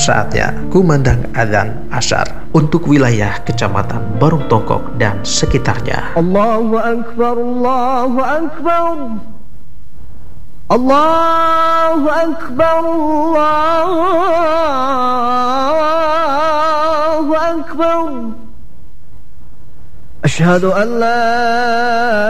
saatnya kumandang adzan asyar untuk wilayah Kecamatan Barung Tongkok dan sekitarnya. Allahu Akbar, Allahu Akbar, Allahu Akbar, Allahu Akbar. Asyhadu an la